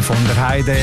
von der Heide.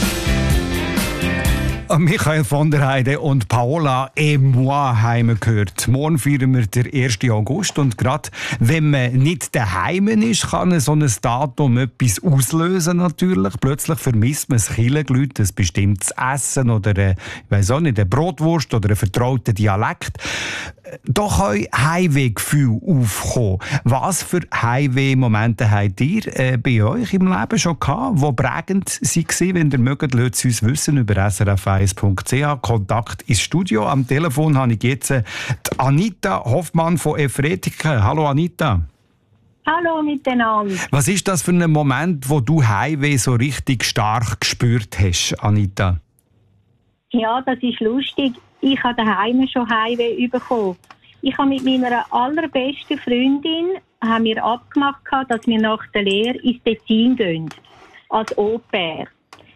Michael von der Heide und Paola et moi haben wir gehört. Morgen feiern wir den 1. August und gerade wenn man nicht daheim ist, kann so ein Datum etwas auslösen natürlich. Plötzlich vermisst man das Kirchengelüt, ein bestimmtes Essen oder eine Brotwurst oder einen vertrauten Dialekt. Da können Heimwehgefühle aufkommen. Was für Heimweh-Momente habt ihr bei euch im Leben schon gehabt, die prägend waren? Wenn ihr mögt, lasst es uns wissen über srf1.ch. Kontakt ins Studio. Am Telefon habe ich jetzt die Anita Hoffmann von Efretiken. Hallo Anita. Hallo miteinander. Was ist das für ein Moment, wo du Heimweh so richtig stark gespürt hast, Anita? Ja, das ist lustig. Ich habe daheim schon Heimweh bekommen. Ich habe mit meiner allerbesten Freundin abgemacht, dass wir nach der Lehre ins Tessin gehen. Als Au-pair.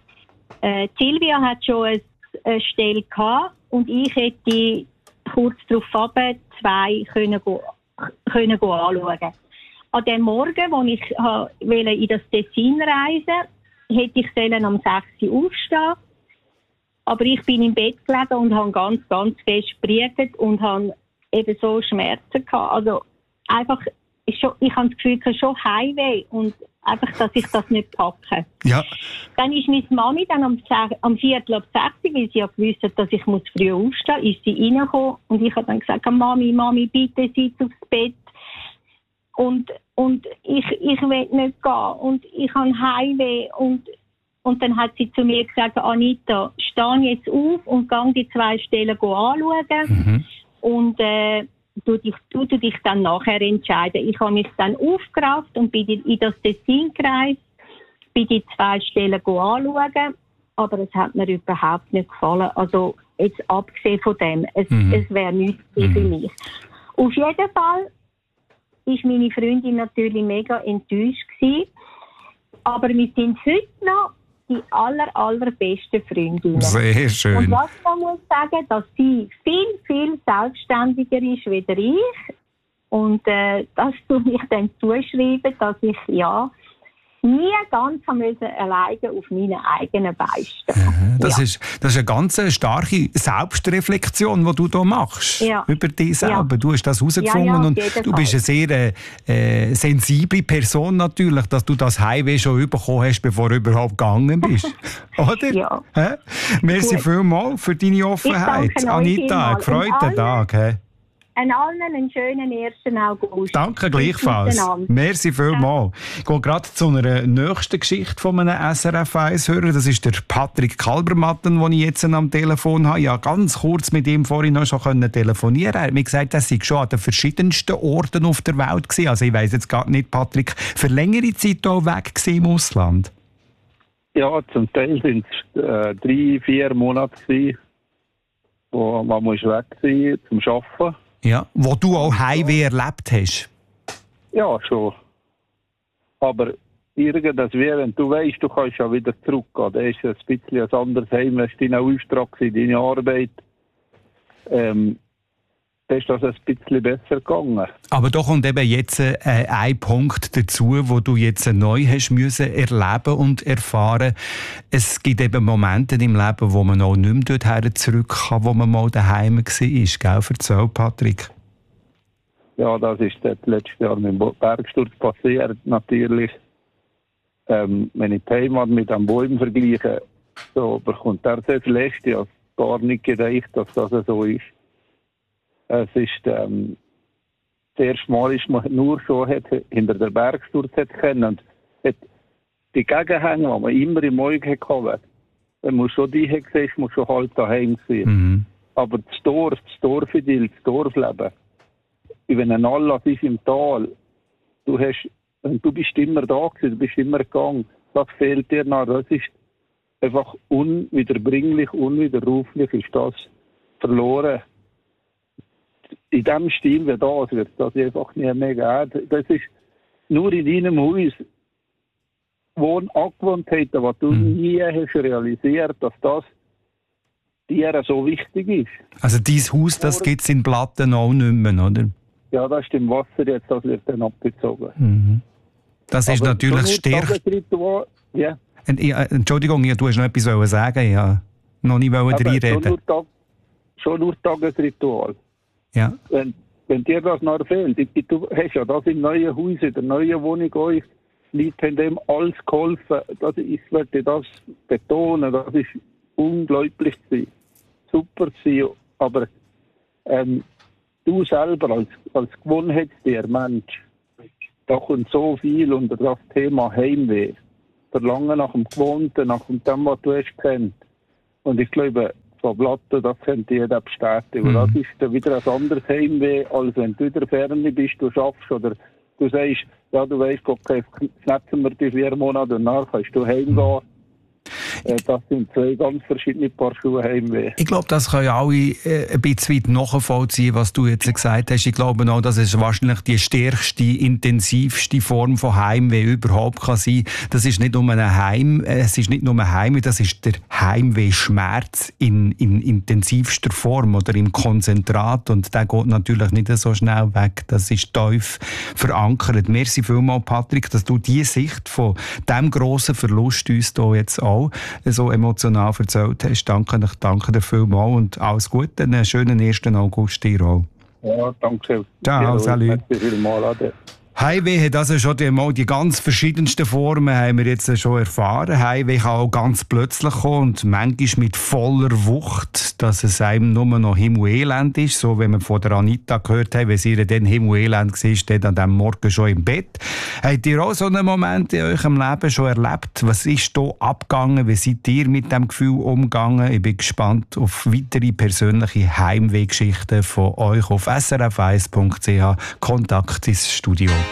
Silvia hat schon eine Stelle gehabt und ich hätte kurz darauf 2 können anschauen. An dem Morgen, als ich in das Tessin reisen wollte, hätte ich am 6 Uhr aufstehen. Aber ich bin im Bett gelegen und habe ganz, ganz fest gebriegt und habe eben so Schmerzen gehabt. Also einfach, ich habe das Gefühl, ich habe schon Heimweh und einfach, dass ich das nicht packe. Ja. Dann ist meine Mami dann am 5:45, weil sie ja gewusst hat, dass ich früh aufstehen muss, ist sie reingekommen und ich habe dann gesagt, Mami, bitte sitz aufs Bett. Und ich will nicht gehen und ich habe Heimweh und dann hat sie zu mir gesagt, Anita, steh jetzt auf und geh die 2 Stellen anschauen. Mhm. Und du dich dann nachher entscheiden. Ich habe mich dann aufgerafft und bin in das Tessin gereist, bin die 2 Stellen anschauen, aber es hat mir überhaupt nicht gefallen. Also jetzt abgesehen von dem, es wäre nichts für mich. Auf jeden Fall war meine Freundin natürlich mega enttäuscht gewesen, aber wir sind heute noch die allerbesten Freundinnen. Sehr schön. Und was man muss sagen, dass sie viel, viel selbstständiger ist als ich. Und das tue ich dann zuschreiben, dass ich nie ganz alleine auf meinen eigenen Beinen stehen. Das ist eine ganz starke Selbstreflexion, die du hier machst. Ja. Über dich selber. Ja. Du hast das herausgefunden und du bist eine sehr sensible Person natürlich, dass du das Heimweh schon bekommen hast, bevor du überhaupt gegangen bist. Oder? Ja. Merci vielmals für deine Offenheit. Anita, gefreuten Tag. An allen einen schönen 1. August. Danke gleichfalls. Merci vielmals. Ich gehe gerade zu einer nächsten Geschichte von einem SRF1-Hörer. Das ist der Patrick Kalbermatten, den ich jetzt am Telefon habe. Ja, ganz kurz mit ihm vorhin noch schon telefonieren. Er hat mir gesagt, er sei schon an den verschiedensten Orten auf der Welt gewesen. Also ich weiss jetzt gar nicht, Patrick, für längere Zeit auch weg im Ausland? Ja, zum Teil sind es 3-4 Monate gewesen, wo man weg war zum Arbeiten. Ja, wo du auch Heimweh erlebt hast? Ja, schon. Aber irgendwas, wenn du weißt, du kannst ja wieder zurückgehen, dann ist es ein bisschen ein anderes Heim, das ist dein Auftrag, deine Arbeit. Dann ist das ein bisschen besser gegangen. Aber da kommt eben jetzt ein Punkt dazu, wo du jetzt neu hast müssen erleben und erfahren. Es gibt eben Momente im Leben, wo man auch nicht mehr dorthin zurück kann, wo man mal daheim war. Gell? Erzähl, Patrick. Ja, das ist letztes Jahr mit dem Bergsturz passiert, natürlich. Wenn ich die Heimat mit einem Bäumen vergleiche, so bekommt er sehr viel Äste. Ich habe gar nicht gedacht, dass das so ist. Es ist das erste Mal, ist man nur so hinter der Bergsturz kennen und die Gegenhänge, die man immer im Auge hatte, wenn man schon die gesehen, muss schon halt daheim sein. Mhm. Aber das Dorfidyll, das Dorfleben, wenn ein Anlass ist im Tal, du bist immer da gewesen, du bist immer gegangen, das fehlt dir noch. Das ist einfach unwiederbringlich, unwiderruflich ist das verloren. In dem Stil, wie das wird das einfach nie mehr geben. Das ist nur in deinem Haus Angewohnheiten, die du nie hast realisiert, dass das dir so wichtig ist. Also dein Haus, das gibt es in Platten auch nicht mehr, oder? Ja, das ist im Wasser jetzt, das wird dann abgezogen. Mhm. Das ist natürlich stärker. Ja. Entschuldigung, du hast noch etwas sagen. Ja, noch nicht reinreden. Schon nur Tagesritual. Ja. Wenn dir das noch fehlt, du hast ja das im neuen Haus, in der neuen Wohnung euch, Leute haben dem alles geholfen. Ich werde das betonen, das ist unglaublich gewesen. Super gewesen. Aber du selber als Gewohnheitstier, Mensch, da kommt so viel unter das Thema Heimweh. Verlangen nach dem Gewohnten, nach dem, was du hast kennt. Und ich glaube, von Blatten, das könnte jeder bestätigen. Das ist dann wieder ein anderes Heimweh, als wenn du in der Ferne bist, du schaffst oder du sagst, ja, du weißt, okay, schnetzen wir die 4 Monate und nachher kannst du heimgehen. Das sind 2 ganz verschiedene Paar Schuhe Heimweh. Ich glaube, das können alle ein bisschen weit nachvollziehen, was du jetzt gesagt hast. Ich glaube auch, dass es wahrscheinlich die stärkste, intensivste Form von Heimweh überhaupt kann sein. Das ist nicht nur ein Heimweh, das ist der Heimweh-Schmerz in intensivster Form oder im Konzentrat. Und der geht natürlich nicht so schnell weg. Das ist tief verankert. Merci vielmals, Patrick, dass du diese Sicht von diesem grossen Verlust uns hier jetzt auch so emotional erzählt hast. Danke dir vielmals und alles Gute. Einen schönen 1. August dir auch. Ja, danke. Ciao, salut. Heimweh hat also schon die ganz verschiedensten Formen haben wir jetzt schon erfahren. Heimweh kann auch ganz plötzlich kommen und manchmal mit voller Wucht, dass es einem nur noch Himmelelend ist. So, wenn wir von der Anita gehört haben, wenn sie ihr dann Himmelelend war, dann an diesem Morgen schon im Bett. Habt ihr auch so einen Moment in eurem Leben schon erlebt? Was ist da abgegangen? Wie seid ihr mit dem Gefühl umgegangen? Ich bin gespannt auf weitere persönliche Heimwehgeschichten von euch auf srf1.ch. Kontakt ins Studio.